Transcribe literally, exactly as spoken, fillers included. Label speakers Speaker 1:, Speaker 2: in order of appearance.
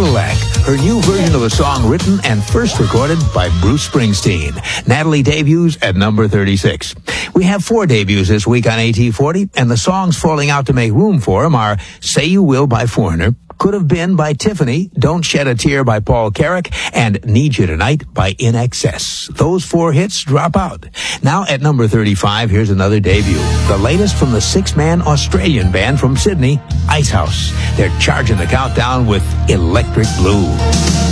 Speaker 1: Cadillac, her new version of a song written and first recorded by Bruce Springsteen. Natalie debuts at number thirty-six. We have four debuts this week on A T forty, and the songs falling out to make room for them are Say You Will by Foreigner, Could Have Been by Tiffany, Don't Shed a Tear by Paul Carrick, and Need You Tonight by In Excess. Those four hits drop out. Now at number thirty-five, here's another debut. The latest from the six-man Australian band from Sydney, Icehouse. They're charging the countdown with Electric Blue.